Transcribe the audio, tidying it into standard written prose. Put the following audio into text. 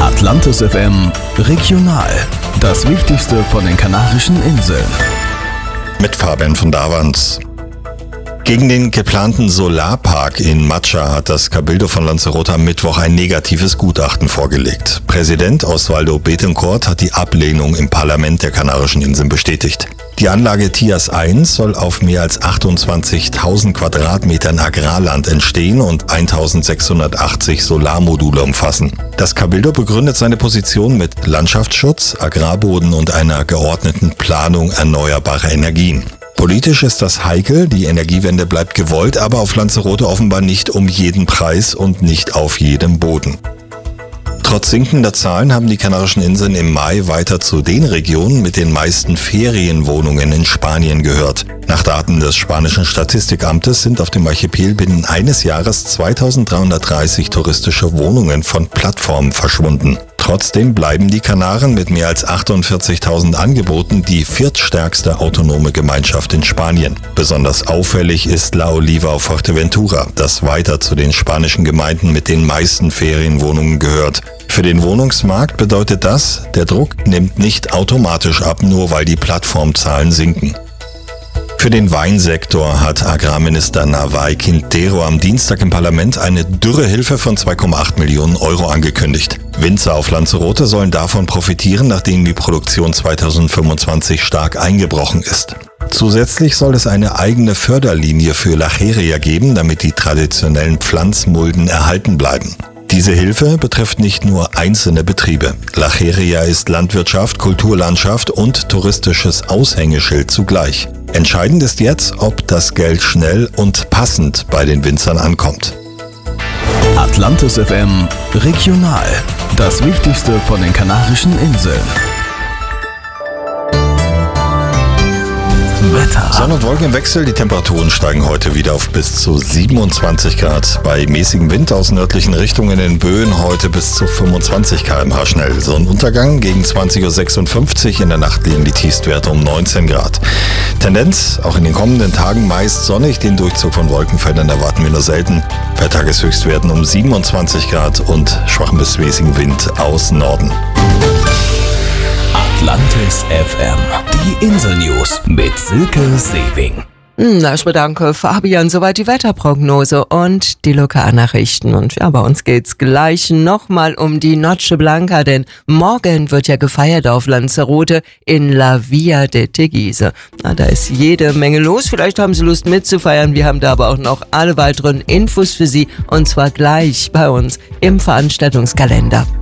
Atlantis FM Regional. Das Wichtigste von den Kanarischen Inseln. Mit Fabian von Davans. Gegen den geplanten Solarpark in Matscha hat das Cabildo von Lanzarote am Mittwoch ein negatives Gutachten vorgelegt. Präsident Osvaldo Betancourt hat die Ablehnung im Parlament der Kanarischen Inseln bestätigt. Die Anlage Tias 1 soll auf mehr als 28.000 Quadratmetern Agrarland entstehen und 1.680 Solarmodule umfassen. Das Cabildo begründet seine Position mit Landschaftsschutz, Agrarboden und einer geordneten Planung erneuerbarer Energien. Politisch ist das heikel, die Energiewende bleibt gewollt, aber auf Lanzarote offenbar nicht um jeden Preis und nicht auf jedem Boden. Trotz sinkender Zahlen haben die Kanarischen Inseln im Mai weiter zu den Regionen mit den meisten Ferienwohnungen in Spanien gehört. Nach Daten des spanischen Statistikamtes sind auf dem Archipel binnen eines Jahres 2330 touristische Wohnungen von Plattformen verschwunden. Trotzdem bleiben die Kanaren mit mehr als 48.000 Angeboten die viertstärkste autonome Gemeinschaft in Spanien. Besonders auffällig ist La Oliva auf Fuerteventura, das weiter zu den spanischen Gemeinden mit den meisten Ferienwohnungen gehört. Für den Wohnungsmarkt bedeutet das, der Druck nimmt nicht automatisch ab, nur weil die Plattformzahlen sinken. Für den Weinsektor hat Agrarminister Navay Quintero am Dienstag im Parlament eine Dürrehilfe von 2,8 Millionen Euro angekündigt. Winzer auf Lanzarote sollen davon profitieren, nachdem die Produktion 2025 stark eingebrochen ist. Zusätzlich soll es eine eigene Förderlinie für Lacheria geben, damit die traditionellen Pflanzmulden erhalten bleiben. Diese Hilfe betrifft nicht nur einzelne Betriebe. Lacheria ist Landwirtschaft, Kulturlandschaft und touristisches Aushängeschild zugleich. Entscheidend ist jetzt, ob das Geld schnell und passend bei den Winzern ankommt. Atlantis FM Regional. Das Wichtigste von den Kanarischen Inseln. Wetter. Sonne und Wolken im Wechsel, die Temperaturen steigen heute wieder auf bis zu 27 Grad. Bei mäßigem Wind aus nördlichen Richtungen in Böen heute bis zu 25 km/h schnell. Sonnenuntergang gegen 20.56 Uhr, in der Nacht liegen die Tiefstwerte um 19 Grad. Tendenz, auch in den kommenden Tagen meist sonnig, den Durchzug von Wolkenfeldern erwarten wir nur selten. Bei Tageshöchstwerten um 27 Grad und schwachem bis mäßigen Wind aus Norden. Atlantis FM. Die Insel-News mit Silke Sewing. Ich bedanke Fabian, soweit die Wetterprognose und die Lokalnachrichten. Und ja, bei uns geht's gleich nochmal um die Noche Blanca, denn morgen wird ja gefeiert auf Lanzarote in La Villa de Teguise. Da ist jede Menge los. Vielleicht haben Sie Lust mitzufeiern. Wir haben da aber auch noch alle weiteren Infos für Sie und zwar gleich bei uns im Veranstaltungskalender.